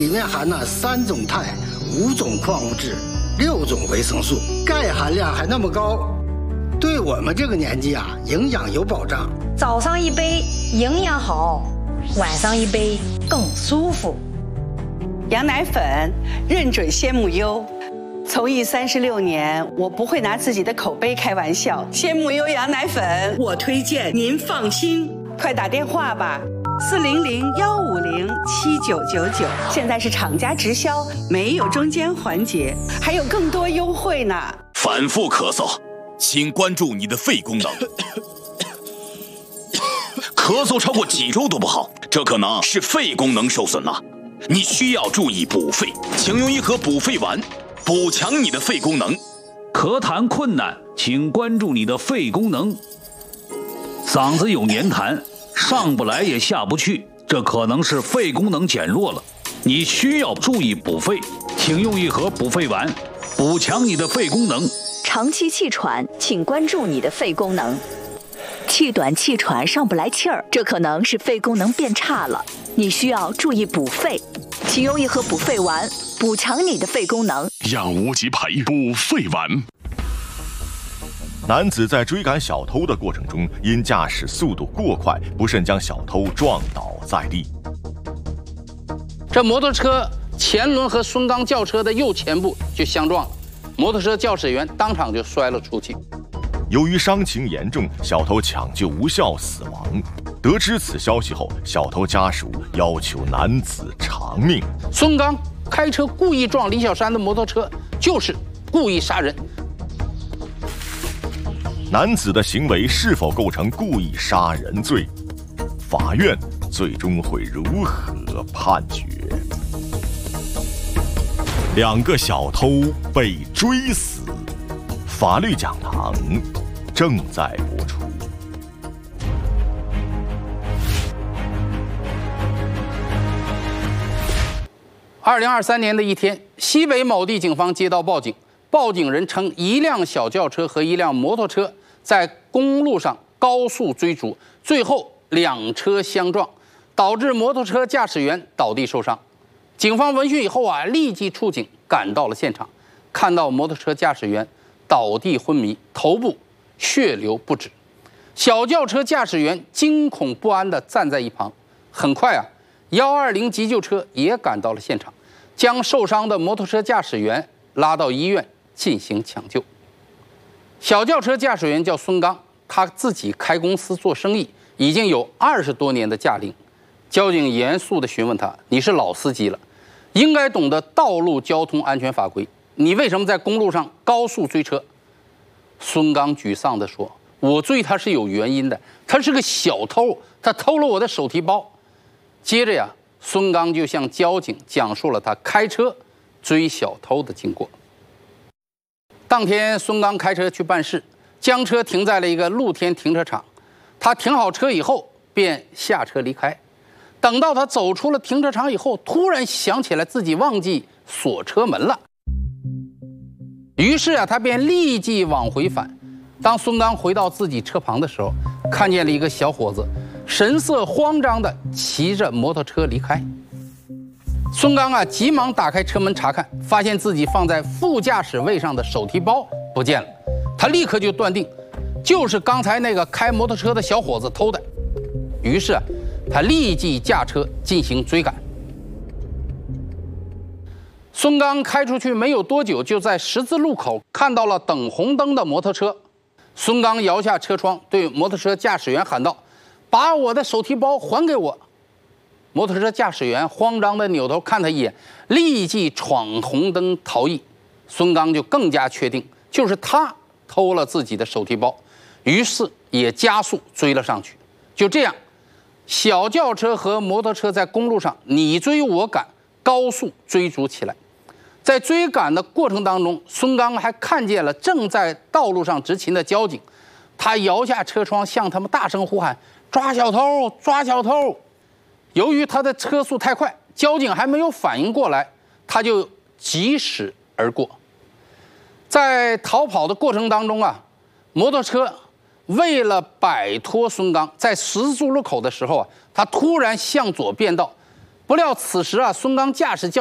里面含了3种钛、5种矿物质、6种维生素，钙含量还那么高，对我们这个年纪啊，营养有保障。 早上一杯营养好，晚上一杯更舒服。 羊奶粉认准鲜母优，从艺36年，我不会拿自己的口碑开玩笑。鲜母优羊奶粉，我推荐，您放心。快打电话吧，400-150-7999，现在是厂家直销，没有中间环节，还有更多优惠呢。 反复咳嗽，请关注你的肺功能。咳嗽超过几周都不好，这可能是肺功能受损了。你需要注意补肺，请用一盒补肺丸，补强你的肺功能。 咳痰困难，请关注你的肺功能。嗓子有黏痰，上不来也下不去，这可能是肺功能减弱了。你需要注意补肺，请用一盒补肺丸，补强你的肺功能。 长期气喘，请关注你的肺功能。气短气喘上不来气儿，这可能是肺功能变差了，你需要注意补肺，请用一盒补肺丸，补强你的肺功能。 养无极培补肺丸。 男子在追赶小偷的过程中，因驾驶速度过快，不慎将小偷撞倒在地。 这摩托车前轮和孙刚轿车的右前部就相撞了，摩托车驾驶员当场就摔了出去。 由于伤情严重，小偷抢救无效死亡。得知此消息后，小偷家属要求男子偿命。 孙刚开车故意撞李小山的摩托车，就是故意杀人。 男子的行为是否构成故意杀人罪？法院最终会如何判决？2个小偷被追死，法律讲堂正在播出。 2023年的一天，西北某地警方接到报警，报警人称一辆小轿车和一辆摩托车在公路上高速追逐，最后2车相撞，导致摩托车驾驶员倒地受伤。警方闻讯以后立即出警赶到了现场，看到摩托车驾驶员倒地昏迷，头部血流不止，小轿车驾驶员惊恐不安地站在一旁。很快120急救车也赶到了现场，将受伤的摩托车驾驶员拉到医院进行抢救。小轿车驾驶员叫孙刚，他自己开公司做生意，已经有20多年的驾龄。交警严肃地询问他：“你是老司机了，应该懂得道路交通安全法规，你为什么在公路上高速追车？”孙刚沮丧地说：“我追他是有原因的，他是个小偷，他偷了我的手提包。”接着孙刚就向交警讲述了他开车追小偷的经过。当天，孙刚开车去办事，将车停在了一个露天停车场。他停好车以后，便下车离开。等到他走出了停车场以后，突然想起来自己忘记锁车门了。于是他便立即往回返。当孙刚回到自己车旁的时候，看见了一个小伙子，神色慌张地骑着摩托车离开。孙刚急忙打开车门查看，发现自己放在副驾驶位上的手提包不见了。他立刻就断定，就是刚才那个开摩托车的小伙子偷的。于是他立即驾车进行追赶。孙刚开出去没有多久，就在十字路口看到了等红灯的摩托车。孙刚摇下车窗，对摩托车驾驶员喊道：“把我的手提包还给我！”摩托车驾驶员慌张地扭头看他一眼，立即闯红灯逃逸。孙刚就更加确定，就是他偷了自己的手提包，于是也加速追了上去。就这样，小轿车和摩托车在公路上你追我赶，高速追逐起来。在追赶的过程当中，孙刚还看见了正在道路上执勤的交警，他摇下车窗向他们大声呼喊：“抓小偷！抓小偷！”由于他的车速太快，交警还没有反应过来，他就疾驶而过。在逃跑的过程当中摩托车为了摆脱孙刚，在十字路口的时候他突然向左变道， 不料此时孙刚驾驶